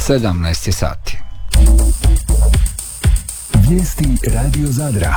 17 je sati. Vijesti Radio Zadra.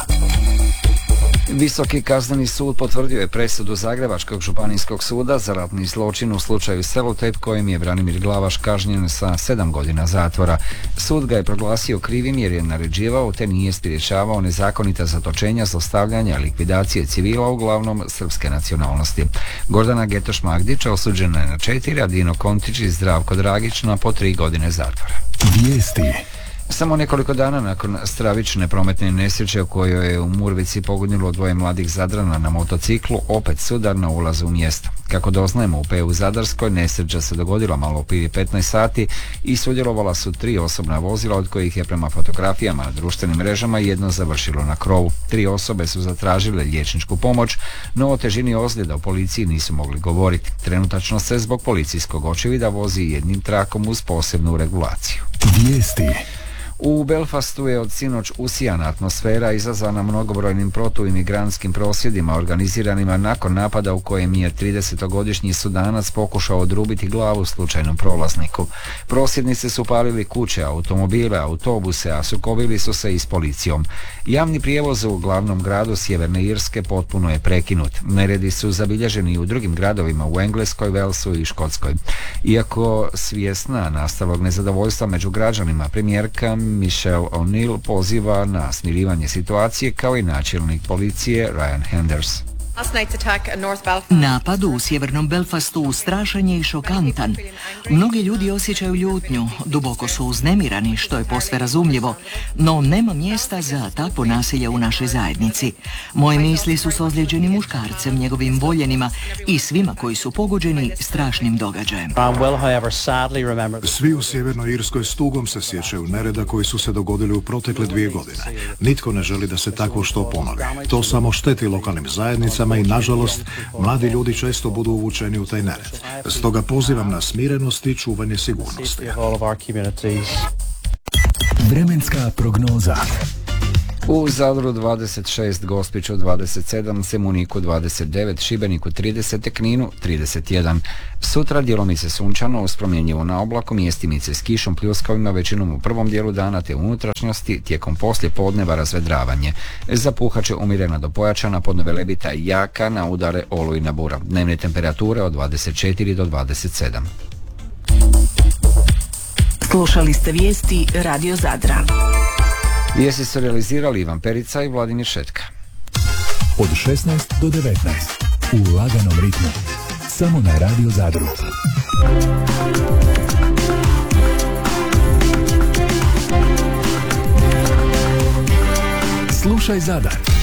Visoki kazneni sud potvrdio je presudu Zagrebačkog županijskog suda za ratni zločin u slučaju Selotejp kojim je Branimir Glavaš kažnjen sa 7 godina zatvora. Sud ga je proglasio krivim jer je naređivao te nije spriječavao nezakonita zatočenja, zlostavljanja, likvidacije civila, uglavnom srpske nacionalnosti. Gordana Getoš-Magdić osuđena je na 4, a Dino Kontić i Zdravko Dragić na po 3 godine zatvora. Vijesti. Samo nekoliko dana nakon stravične prometne nesreće u kojoj je u Murvici poginilo 2 mladih Zadrana na motociklu, opet sudar na ulazu u mjesto. Kako doznajemo u PU Zadarskoj, nesreća se dogodila malo prije 15 sati i sudjelovala su 3 osobna vozila, od kojih je prema fotografijama na društvenim mrežama jedno završilo na krovu. 3 osobe su zatražile liječničku pomoć, no o težini ozljeda u policiji nisu mogli govoriti. Trenutačno se zbog policijskog očevida vozi jednim trakom uz posebnu regulaciju. Vijesti. U Belfastu je od sinoć usijana atmosfera izazvana mnogobrojnim protuimigrantskim prosvjedima organiziranima nakon napada u kojem je 30-godišnji Sudanac pokušao odrubiti glavu slučajnom prolazniku. Prosvjednici su palili kuće, automobile, autobuse, a sukobili su se i s policijom. Javni prijevoz u glavnom gradu Sjeverne Irske potpuno je prekinut. Neredi su zabilježeni i u drugim gradovima u Engleskoj, Velsu i Škotskoj. Iako svjesna nastalog nezadovoljstva među građanima, premijerka Michelle O'Neill poziva na smirivanje situacije kao i načelnik policije Ryan Henders. Napad u sjevernom Belfastu strašan je i šokantan. Mnogi ljudi osjećaju ljutnju, duboko su uznemirani, što je posve razumljivo, no nema mjesta za takvo nasilje u našoj zajednici. Moje misli su s ozlijeđenim muškarcem, njegovim voljenima i svima koji su pogođeni strašnim događajem. Svi u Sjevernoj Irskoj s tugom se sjećaju nereda koji su se dogodili u protekle 2 godine. Nitko ne želi da se takvo što ponovi. To samo šteti lokalnim zajednicama i nažalost, mladi ljudi često budu uvučeni u taj nered. Stoga pozivam na smirenost i čuvanje sigurnosti. Vremenska prognoza. U Zadru 26, Gospiću 27, Zemuniku 29, Šibeniku 30, Kninu 31. Sutra djelomice sunčano uz promjenjivo na oblaku, mjestimice s kišom, pljuskovima, većinom u prvom dijelu dana te u unutrašnjosti, tijekom poslije podneva razvedravanje. Zapuhat će umjerena do pojačana, podne lebita i jaka, na udare olujna bura. Dnevne temperature od 24 do 27. Slušali ste vijesti Radio Zadra. Vijesti su realizirali Ivan Perica i Vladimir Šetka. Od 16 do 19. U laganom ritmu. Samo na Radio Zadru. Slušaj Zadar.